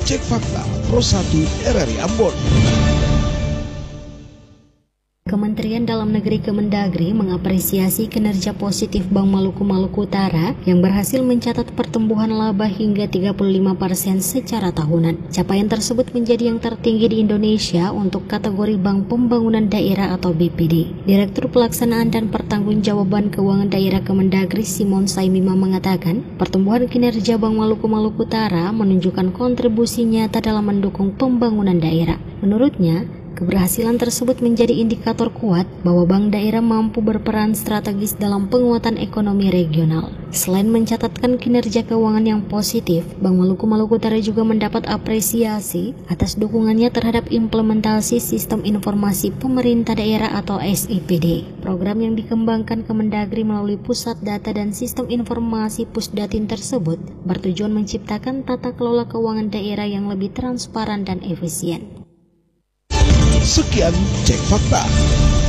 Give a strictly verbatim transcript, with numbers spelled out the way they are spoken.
Cek Fakta Pro satu R R I Ambon. Kementerian Dalam Negeri Kemendagri mengapresiasi kinerja positif Bank Maluku Maluku Utara yang berhasil mencatat pertumbuhan laba hingga tiga puluh lima persen secara tahunan. Capaian tersebut menjadi yang tertinggi di Indonesia untuk kategori Bank Pembangunan Daerah atau B P D. Direktur Pelaksanaan dan Pertanggungjawaban Keuangan Daerah Kemendagri Simon Saimima mengatakan, pertumbuhan kinerja Bank Maluku Maluku Utara menunjukkan kontribusi nyata dalam mendukung pembangunan daerah. Menurutnya, keberhasilan tersebut menjadi indikator kuat bahwa bank daerah mampu berperan strategis dalam penguatan ekonomi regional. Selain mencatatkan kinerja keuangan yang positif, Bank Maluku Maluku Utara juga mendapat apresiasi atas dukungannya terhadap implementasi Sistem Informasi Pemerintah Daerah atau S I P D. Program yang dikembangkan Kemendagri melalui Pusat Data dan Sistem Informasi Pusdatin tersebut bertujuan menciptakan tata kelola keuangan daerah yang lebih transparan dan efisien. Sekian Cek Fakta.